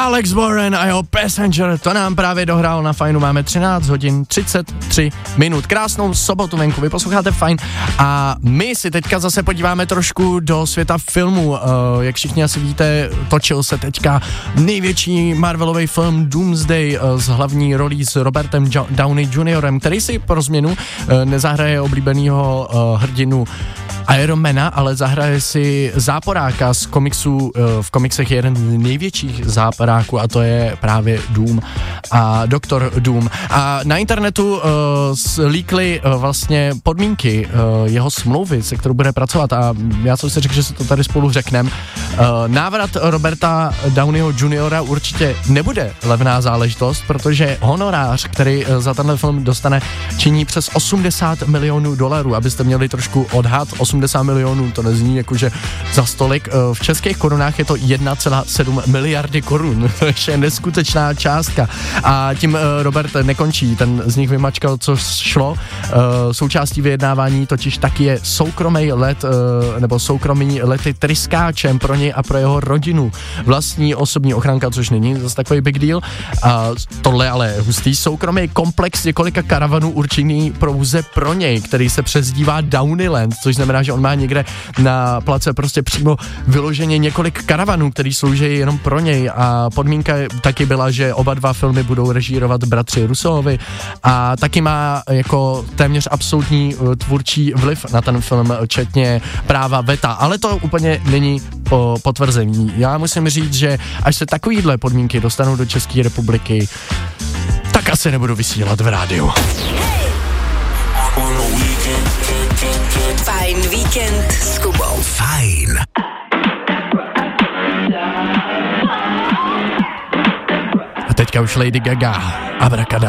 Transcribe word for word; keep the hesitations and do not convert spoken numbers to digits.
Alex Warren a jeho Passenger, to nám právě dohrál na Fajnu, máme třináct hodin třicet tři minut, krásnou sobotu venku, vy posloucháte Fajn a my si teďka zase podíváme trošku do světa filmu, uh, jak všichni asi víte, točil se teďka největší Marvelový film Doomsday uh, s hlavní rolí s Robertem jo- Downey juniorem, který si pro změnu uh, nezahraje oblíbenýho uh, hrdinu Ironmana, ale zahraje si záporáka z komiksů, v komiksech je jeden z největších záporáků a to je právě Doom a doktor Doom. A na internetu uh, líkly uh, vlastně podmínky uh, jeho smlouvy, se kterou bude pracovat a já jsem si řekl, že si to tady spolu řekneme. Uh, návrat Roberta Downeyho juniora určitě nebude levná záležitost, protože honorář, který uh, za tenhle film dostane, činí přes osmdesát milionů dolarů, abyste měli trošku odhad. osmdesát milionů, to nezní jakože za stolik. V českých korunách je to jedna celá sedm miliardy korun, to je neskutečná částka. A tím Robert nekončí, ten z nich vymačkal, co šlo. Součástí vyjednávání totiž taky je soukromý let, nebo soukromý lety tryskáčem pro něj a pro jeho rodinu. Vlastní osobní ochranka, což není zase takový big deal. A tohle ale hustý soukromý komplex několika karavanů určený pouze pro něj, který se přezdívá Downeyland, což znamená, že on má někde na place prostě přímo vyloženě několik karavanů, který slouží jenom pro něj a podmínka taky byla, že oba dva filmy budou režírovat bratři Russovi a taky má jako téměř absolutní tvůrčí vliv na ten film, včetně práva veta, ale to úplně není po potvrzení. Já musím říct, že až se takovýhle podmínky dostanou do České republiky, tak asi nebudu vysílat v rádiu. Fajn víkend s Kubou. Fajn. A teďka už Lady Gaga, Abracadabra.